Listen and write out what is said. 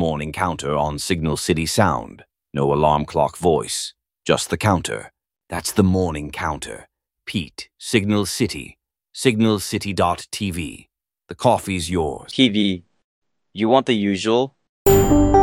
morning counter on Signal City Sound. No alarm clock voice, just the counter. That's the morning counter. Pete, Signal City, signalcity.tv. The coffee's yours. TV. You want the usual?